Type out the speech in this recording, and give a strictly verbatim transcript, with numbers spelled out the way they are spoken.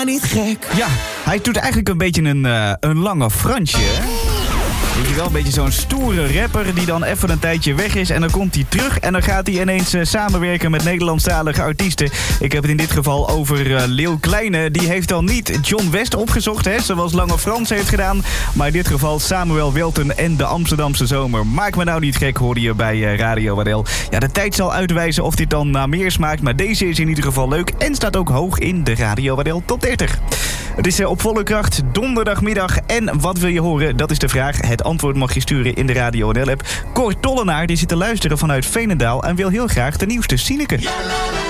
Niet gek. Ja, hij doet eigenlijk een beetje een, uh, een lange Fransje, hè? Weet je wel, een beetje zo'n stoere rapper die dan even een tijdje weg is en dan komt hij terug en dan gaat hij ineens uh, samenwerken met Nederlandstalige artiesten. Ik heb het in dit geval over uh, Leeuw Kleine. Die heeft dan niet John West opgezocht, hè, zoals Lange Frans heeft gedaan, maar in dit geval Samuel Welten en de Amsterdamse Zomer. Maak me nou niet gek, hoorde je bij uh, Radio Wadel. Ja, de tijd zal uitwijzen of dit dan naar meer smaakt, maar deze is in ieder geval leuk en staat ook hoog in de Radio Wadel Top dertig. Het is uh, op volle kracht donderdagmiddag en wat wil je horen? Dat is de vraag. Het antwoord mag je sturen in de Radio N L-app. Cor Tollenaar die zit te luisteren vanuit Veenendaal en wil heel graag de nieuwste Sineke.